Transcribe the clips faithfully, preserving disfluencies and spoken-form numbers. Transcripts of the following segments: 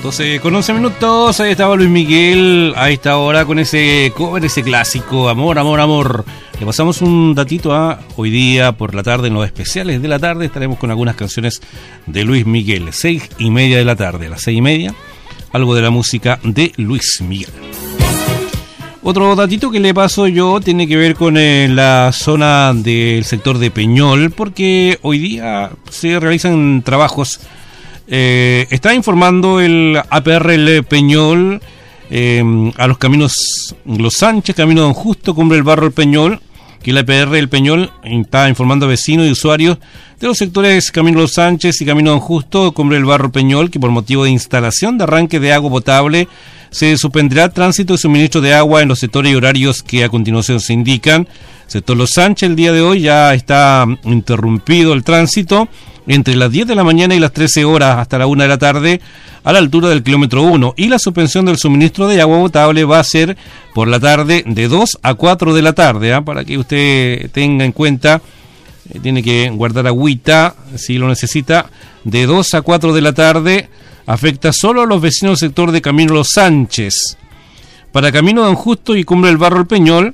doce con once minutos, ahí estaba Luis Miguel a esta hora con ese cover, ese clásico, Amor, Amor, Amor. Le pasamos un datito a hoy día por la tarde, en los especiales de la tarde estaremos con algunas canciones de Luis Miguel, seis y media de la tarde, a las seis y media, algo de la música de Luis Miguel. Otro datito que le paso yo tiene que ver con eh, la zona del sector de Peñol, porque hoy día se realizan trabajos. Eh, está informando el A P R El Peñol eh, a los caminos Los Sánchez, Camino Don Justo, Cumbre del Barro El Peñol, que el A P R El Peñol está informando a vecinos y usuarios de los sectores Camino Los Sánchez y Camino Don Justo, Cumbre del Barro El Peñol, que por motivo de instalación de arranque de agua potable se suspenderá tránsito y suministro de agua en los sectores y horarios que a continuación se indican. Sector Los Sánchez, el día de hoy ya está interrumpido el tránsito entre las diez de la mañana y las trece horas hasta la una de la tarde a la altura del kilómetro uno, y la suspensión del suministro de agua potable va a ser por la tarde de dos a cuatro de la tarde, ¿eh? Para que usted tenga en cuenta, eh, tiene que guardar agüita si lo necesita, de dos a cuatro de la tarde. Afecta solo a los vecinos del sector de Camino Los Sánchez. Para Camino Don Justo y Cumbre del Barro El Peñol,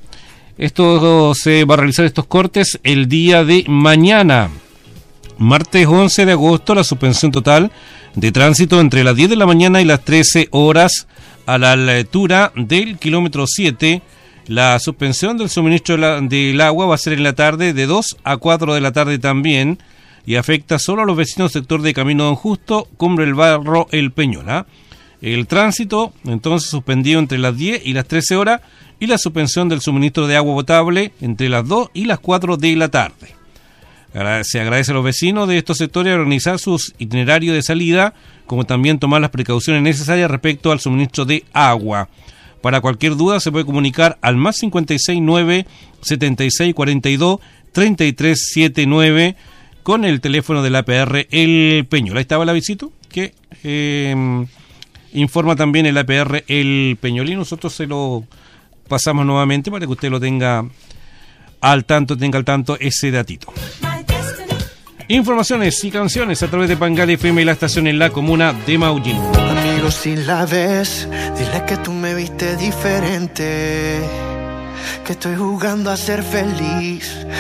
esto se va a realizar estos cortes el día de mañana, martes once de agosto, la suspensión total de tránsito entre las diez de la mañana y las trece horas a la altura del kilómetro siete. La suspensión del suministro de la, del agua va a ser en la tarde de dos a cuatro de la tarde también, y afecta solo a los vecinos del sector de Camino Don Justo, Cumbre del Barro El Peñol. ¿eh? El tránsito entonces suspendido entre las diez y las trece horas, y la suspensión del suministro de agua potable entre las dos y las cuatro de la tarde. Se agradece a los vecinos de estos sectores organizar sus itinerarios de salida, como también tomar las precauciones necesarias respecto al suministro de agua. Para cualquier duda se puede comunicar al más cincuenta y seis nueve, setenta y seis cuarenta y dos, treinta y tres setenta y nueve con el teléfono del A P R El Peñol. Ahí estaba el avisito que eh, informa también el A P R El Peñol, y nosotros se lo pasamos nuevamente para que usted lo tenga al tanto, tenga al tanto ese datito. Informaciones y canciones a través de Pangal F M y la estación en la comuna de Maullín. Amigo, si la ves, dile que tú me viste diferente, que estoy jugando a ser feliz,